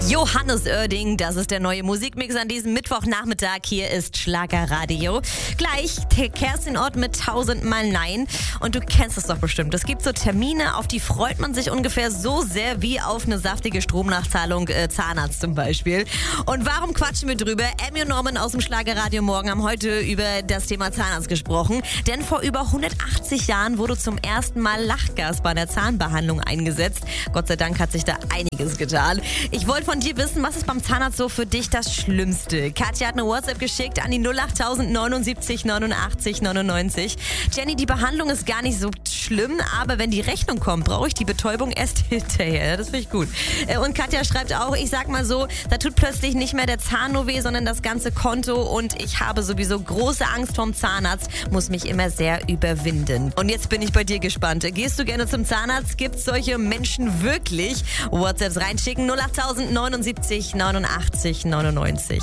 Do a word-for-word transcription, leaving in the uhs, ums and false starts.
Johannes Oerding, das ist der neue Musikmix an diesem Mittwochnachmittag. Hier ist Schlagerradio. Gleich Kerstin Ott mit tausendmal Nein. Und du kennst es doch bestimmt. Es gibt so Termine, auf die freut man sich ungefähr so sehr wie auf eine saftige Stromnachzahlung, äh, Zahnarzt zum Beispiel. Und warum quatschen wir drüber? Emmy und Norman aus dem Schlagerradio Morgen haben heute über das Thema Zahnarzt gesprochen. Denn vor über hundertachtzig Jahren wurde zum ersten Mal Lachgas bei einer Zahnbehandlung eingesetzt. Gott sei Dank hat sich da einiges getan. Ich wollte von dir wissen, was ist beim Zahnarzt so für dich das Schlimmste? Katja hat eine WhatsApp geschickt an die null acht neunundsiebzig neunundachtzig neunundneunzig. Jenny, die Behandlung ist gar nicht so schlimm, aber wenn die Rechnung kommt, brauche ich die Betäubung erst hinterher. Das finde ich gut. Und Katja schreibt auch, ich sag mal so, da tut plötzlich nicht mehr der Zahn nur weh, sondern das ganze Konto und ich habe sowieso große Angst vorm Zahnarzt, muss mich immer sehr überwinden. Und jetzt bin ich bei dir gespannt. Gehst du gerne zum Zahnarzt? Gibt es solche Menschen wirklich? WhatsApps reinschicken null acht neunundsiebzig neunundachtzig neunundneunzig.